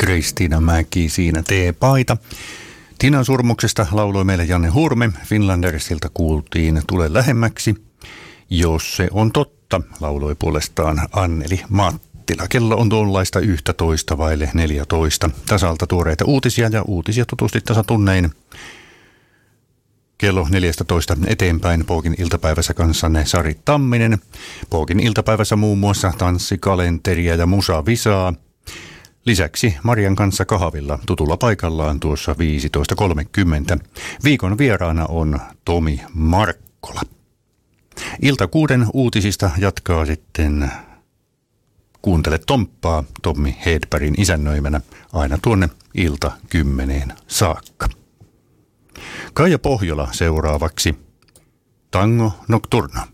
Kristiina Mäki siinä teepaita. Tinan surmuksesta lauloi meille Janne Hurme. Finlandersilta kuultiin Tule lähemmäksi. Jos se on totta, lauloi puolestaan Anneli Mattila. Kello on tuollaista 11 vaille 14. Tasalta tuoreita uutisia ja uutisia tutusti tasatunnein. Kello 14 eteenpäin Pookin iltapäivässä kanssanne Sari Tamminen. Pookin iltapäivässä muun muassa tanssikalenteria ja musavisaa. Lisäksi Marian kanssa kahvilla tutulla paikallaan tuossa 15.30. Viikon vieraana on Tomi Markkola. Ilta 6 uutisista jatkaa sitten Kuuntele Tomppaa Tommi Hedbergin isännöimänä aina tuonne ilta 10 saakka. Kaija Pohjola seuraavaksi. Tango Nocturno.